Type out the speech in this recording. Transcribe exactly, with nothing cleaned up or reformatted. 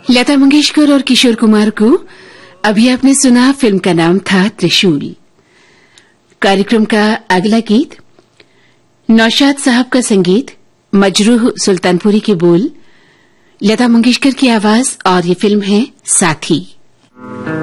लता मंगेशकर और किशोर कुमार को अभी आपने सुना। फिल्म का नाम था त्रिशूल। कार्यक्रम का अगला गीत नौशाद साहब का संगीत, मजरूह सुल्तानपुरी के बोल, लता मंगेशकर की आवाज और ये फिल्म है साथी।